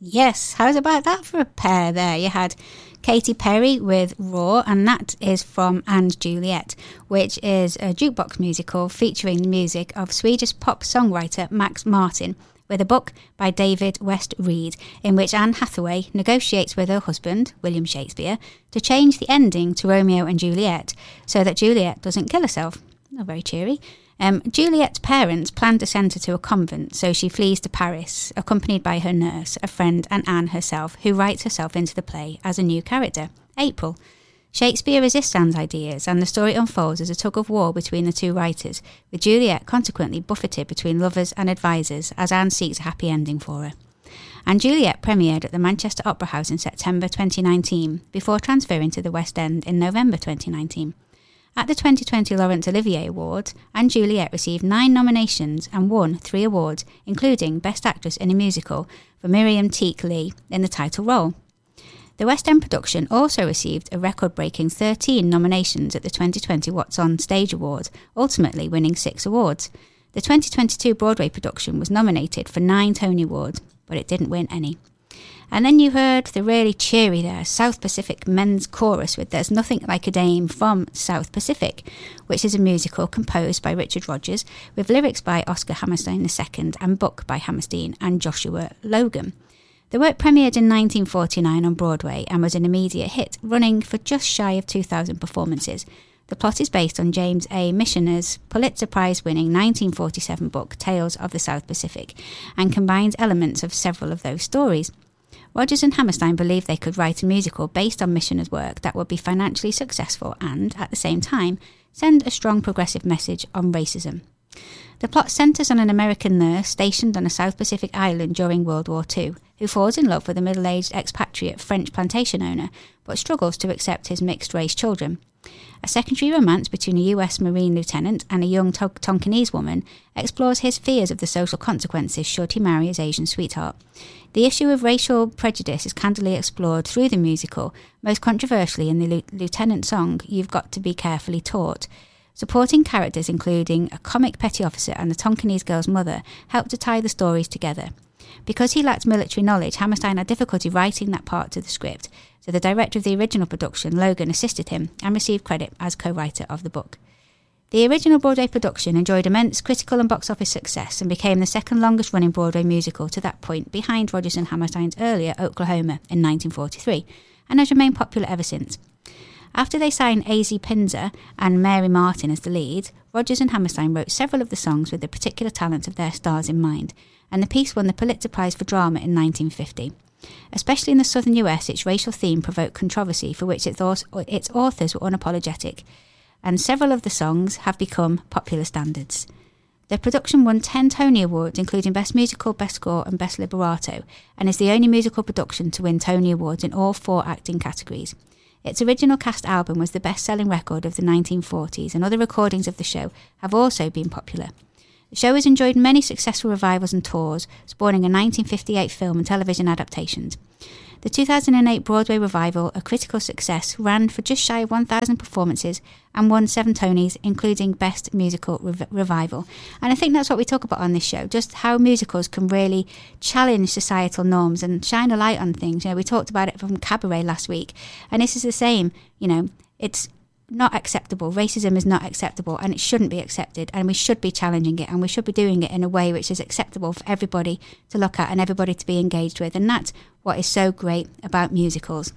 Yes, how's about that for a pair there? You had Katy Perry with Raw, and that is from And Juliet, which is a jukebox musical featuring the music of Swedish pop songwriter Max Martin, with a book by David West Reed, in which Anne Hathaway negotiates with her husband, William Shakespeare, to change the ending to Romeo and Juliet so that Juliet doesn't kill herself. Oh, very cheery. Juliet's parents plan to send her to a convent, so she flees to Paris, accompanied by her nurse, a friend, and Anne herself, who writes herself into the play as a new character, April. Shakespeare resists Anne's ideas, and the story unfolds as a tug-of-war between the two writers, with Juliet consequently buffeted between lovers and advisors as Anne seeks a happy ending for her. And Juliet premiered at the Manchester Opera House in September 2019, before transferring to the West End in November 2019. At the 2020 Laurence Olivier Award, And Juliet received 9 nominations and won 3 awards, including Best Actress in a Musical for Miriam Teak Lee in the title role. The West End production also received a record-breaking 13 nominations at the 2020 What's On Stage Awards, ultimately winning 6 awards. The 2022 Broadway production was nominated for 9 Tony Awards, but it didn't win any. And then you heard the really cheery there, South Pacific men's chorus with There's Nothing Like a Dame from South Pacific, which is a musical composed by Richard Rodgers with lyrics by Oscar Hammerstein II and book by Hammerstein and Joshua Logan. The work premiered in 1949 on Broadway and was an immediate hit, running for just shy of 2,000 performances. The plot is based on James A. Michener's Pulitzer Prize-winning 1947 book Tales of the South Pacific and combines elements of several of those stories. Rodgers and Hammerstein believed they could write a musical based on Michener's work that would be financially successful and, at the same time, send a strong progressive message on racism. The plot centres on an American nurse stationed on a South Pacific island during World War II, who falls in love with a middle-aged expatriate French plantation owner, but struggles to accept his mixed-race children. A secondary romance between a US Marine lieutenant and a young Tonkinese woman explores his fears of the social consequences should he marry his Asian sweetheart. The issue of racial prejudice is candidly explored through the musical, most controversially in the lieutenant song You've Got to Be Carefully Taught. Supporting characters including a comic petty officer and the Tonkinese girl's mother help to tie the stories together. Because he lacked military knowledge, Hammerstein had difficulty writing that part to the script, so the director of the original production, Logan, assisted him and received credit as co-writer of the book. The original Broadway production enjoyed immense critical and box office success and became the second longest running Broadway musical to that point, behind Rodgers and Hammerstein's earlier Oklahoma in 1943, and has remained popular ever since. After they signed A.Z. Pinzer and Mary Martin as the lead, Rodgers and Hammerstein wrote several of the songs with the particular talents of their stars in mind, and the piece won the Pulitzer Prize for Drama in 1950. Especially in the southern US, its racial theme provoked controversy for which its authors were unapologetic, and several of the songs have become popular standards. The production won 10 Tony Awards, including Best Musical, Best Score and Best Libretto, and is the only musical production to win Tony Awards in all 4 acting categories. Its original cast album was the best-selling record of the 1940s, and other recordings of the show have also been popular. The show has enjoyed many successful revivals and tours, spawning a 1958 film and television adaptations. The 2008 Broadway revival, a critical success, ran for just shy of 1,000 performances and won 7 Tonys, including Best Musical Revival. And I think that's what we talk about on this show, just how musicals can really challenge societal norms and shine a light on things. You know, we talked about it from Cabaret last week, and this is the same. You know, it's not acceptable. Racism is not acceptable, and it shouldn't be accepted, and we should be challenging it, and we should be doing it in a way which is acceptable for everybody to look at and everybody to be engaged with, and that's what is so great about musicals.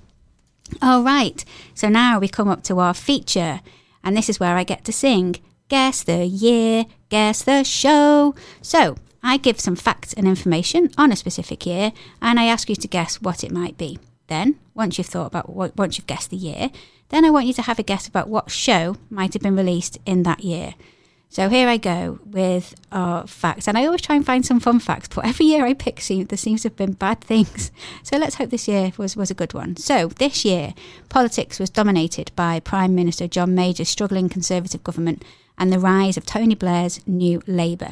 All right, so now we come up to our feature, and this is where I get to sing Guess the Year, Guess the Show. So I give some facts and information on a specific year, and I ask you to guess what it might be. Then, once you've guessed the year, then I want you to have a guess about what show might have been released in that year. So here I go with our facts. And I always try and find some fun facts, but every year I pick, there seems to have been bad things. So let's hope this year was a good one. So this year, politics was dominated by Prime Minister John Major's struggling Conservative government and the rise of Tony Blair's New Labour.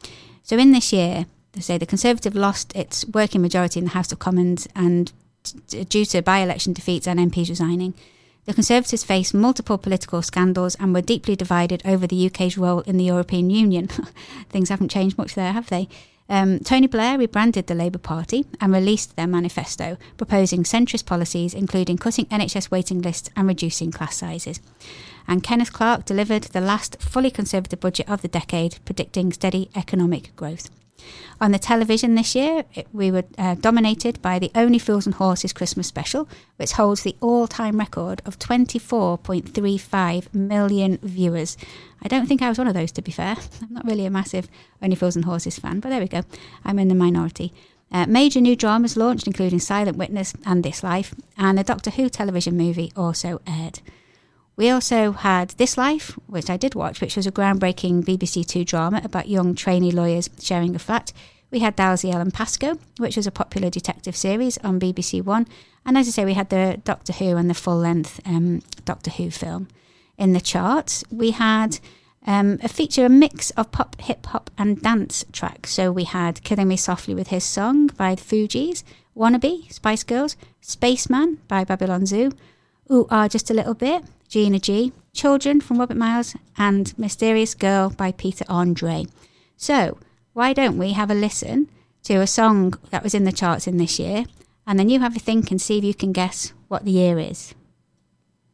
So in this year, they say the Conservative lost its working majority in the House of Commons, and due to by-election defeats and MPs resigning, the Conservatives faced multiple political scandals and were deeply divided over the UK's role in the European Union. Things haven't changed much there, have they? Tony Blair rebranded the Labour Party and released their manifesto, proposing centrist policies including cutting NHS waiting lists and reducing class sizes. And Kenneth Clarke delivered the last fully Conservative budget of the decade, predicting steady economic growth. On the television this year, we were dominated by the Only Fools and Horses Christmas special, which holds the all-time record of 24.35 million viewers. I don't think I was one of those, to be fair. I'm not really a massive Only Fools and Horses fan, but there we go. I'm in the minority. Major new dramas launched, including Silent Witness and This Life, and the Doctor Who television movie also aired. We also had This Life, which I did watch, which was a groundbreaking BBC Two drama about young trainee lawyers sharing a flat. We had Dalziel and Pascoe, which was a popular detective series on BBC One. And as I say, we had the Doctor Who and the full-length Doctor Who film. In the charts, we had a mix of pop, hip-hop and dance tracks. So we had Killing Me Softly with His Song by the Fugees, Wannabe, Spice Girls, Spaceman by Babylon Zoo, Ooh Ah Just a Little Bit, Gina G, Children from Robert Miles, and Mysterious Girl by Peter Andre. So, why don't we have a listen to a song that was in the charts in this year, and then you have a think and see if you can guess what the year is.